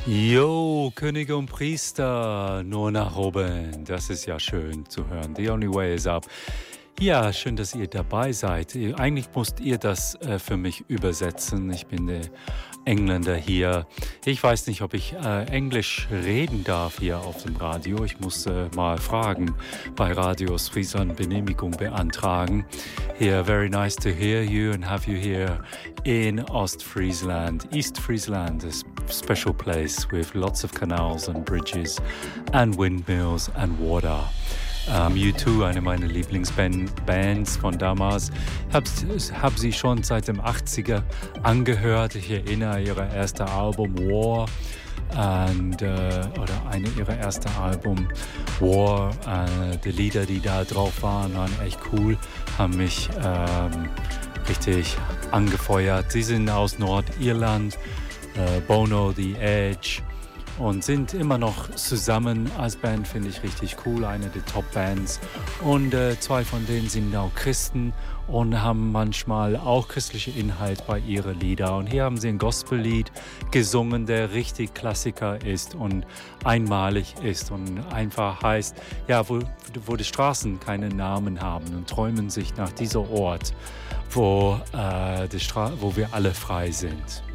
Jo, Könige und Priester, nur nach oben. Das ist ja schön zu hören. The only way is up. Ja, schön, dass ihr dabei seid. Eigentlich musst ihr das für mich übersetzen. Ich bin der Engländer hier. Ich weiß nicht, ob ich Englisch reden darf hier auf dem Radio. Ich muss mal fragen bei Radio Ostfriesland, Genehmigung beantragen. Here, very nice to hear you and have you here in Ostfriesland. East Friesland is a special place with lots of canals and bridges and windmills and water. U2, eine meiner Lieblingsbands von damals, hab sie schon seit den 80er angehört. Ich erinnere ihre erste Album War oder eine ihrer ersten Album War. Die Lieder, die da drauf waren echt cool, haben mich richtig angefeuert. Sie sind aus Nordirland, Bono, The Edge. Und sind immer noch zusammen als Band, finde ich richtig cool, eine der Top-Bands. Und zwei von denen sind auch Christen und haben manchmal auch christliche Inhalt bei ihren Liedern. Und hier haben sie ein Gospellied gesungen, der richtig Klassiker ist und einmalig ist und einfach heißt, ja, wo die Straßen keine Namen haben und träumen sich nach diesem Ort, wo wir alle frei sind.